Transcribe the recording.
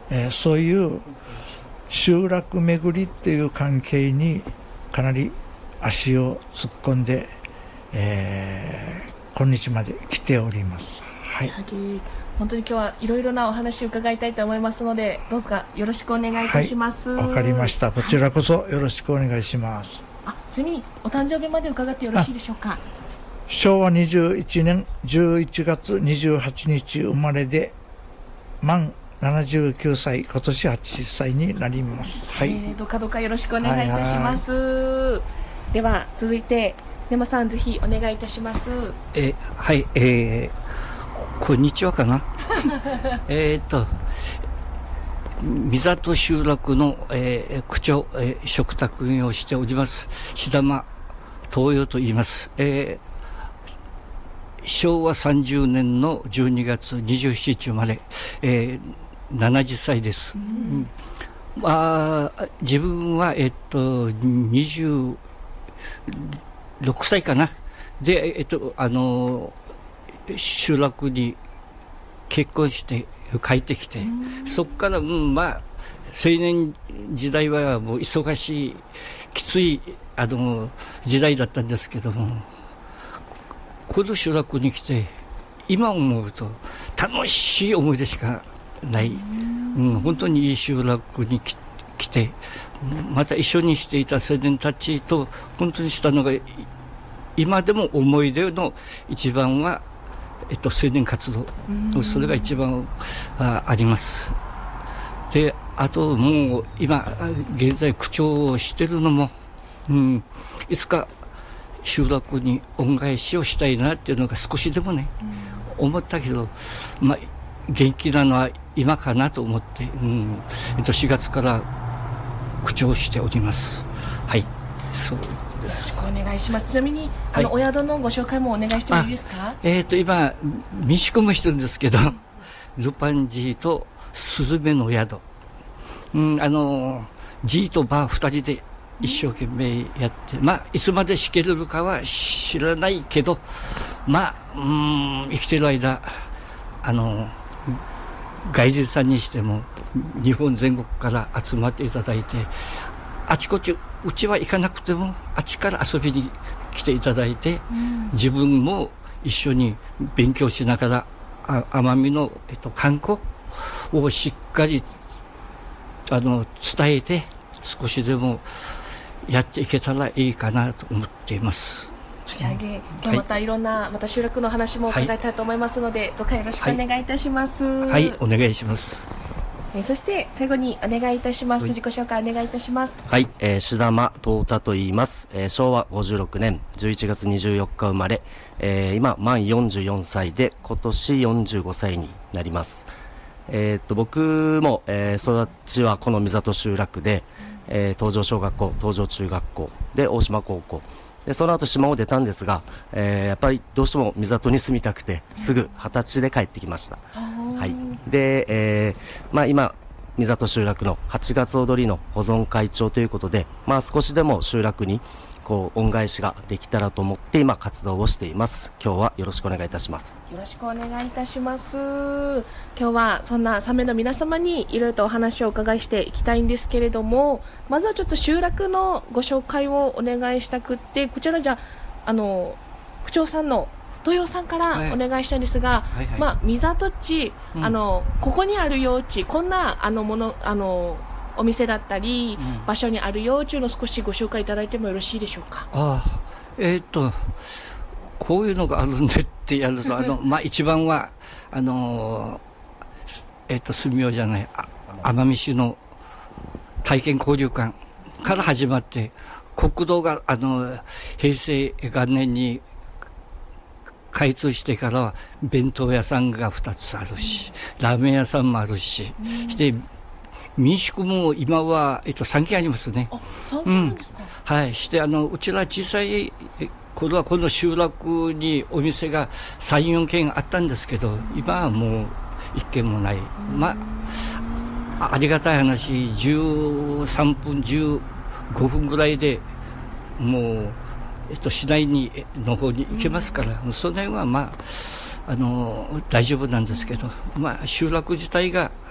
そういう集落巡りっていう関係にかなり足を突っ込んで、今日まで来ております。はい。 本当に今日はいろいろなお話を伺いたいと思いますので、どうぞよろしくお願いいたします。 わかりました。こちらこそよろしくお願いします。 ちなみにお誕生日まで伺ってよろしいでしょうか。 昭和21年11月28日生まれで満79歳、今年80歳になります。はい。 どうかよろしくお願いいたします。では続いて根間さん、ぜひお願いいたします。 はい、こんにちはかな。三里集落の、区長、嘱託業をしております志玉東洋と言います。昭和30年の12月27日生まれ、70歳です。自分は、26歳かな。で、集落に結婚して帰ってきて、そこから、青年時代はもう忙しいきつい時代だったんですけども、この集落に来て今思うと楽しい思い出しかない、本当にいい集落に来て、また一緒にしていた青年たちと本当にしたのが、今でも思い出の一番は青年活動、それが一番あります。で、あともう今現在区長をしてるのも、いつか集落に恩返しをしたいなっていうのが少しでもね、思ったけど、元気なのは今かなと思って、4月から区長をしております。はい、そうです。 よろしくお願いします。ちなみにお宿のご紹介もお願いしてもいいですか。 今民宿もしてるんですけど、ルパンジーとスズメの宿、ジーとバー2人で一生懸命やって、いつまでしけれるかは知らないけど、生きてる間外人さんにしても日本全国から集まっていただいて、あちこちうちは行かなくてもあっちから遊びに来ていただいて、自分も一緒に勉強しながら奄美の、観光をしっかり伝えて、少しでもやっていけたらいいかなと思っています。 今日またいろんな、また集落の話も伺いたいと思いますので、どうかよろしくお願いいたします。 はい、お願いします。 そして最後にお願いいたします。自己紹介お願いいたします。 はい、志玉東太と言います。昭和56年11月24日生まれ、今満44歳で今年45歳になります。僕も、育ちはこの三里集落で、東条小学校、東条中学校で大島高校で、その後島を出たんですが、やっぱりどうしても三里に住みたくて、すぐ20歳で帰ってきました。はい。で、今三里集落の8月踊りの保存会長ということで、少しでも集落に恩返しができたらと思って今活動をしています。今日はよろしくお願いいたします。 よろしくお願いいたします。今日はそんな3名の皆様にいろいろとお話をお伺いしていきたいんですけれども、まずはちょっと集落のご紹介をお願いしたくって、こちらじゃ区長さんの豊洋さんからお願いしたいんですが、三里地、ここにある用地、こんなお店だったり、場所にあるようちゅうの少しご紹介いただいてもよろしいでしょうか。 こういうのがあるんでってやると一番は住用じゃない奄美市の体験交流館から始まって、国道が平成元年に開通してからは弁当屋さんが2つあるし、ラーメン屋さんもあるし、して民宿も今は、3軒ありますね。 3軒ですか。 はい。して、うちら小さい頃はこの集落にお店が3、4軒あったんですけど、今はもう1軒もない。ありがたい話、13分、15分ぐらいでもう、市内の方に行けますから、その辺は大丈夫なんですけど、集落自体が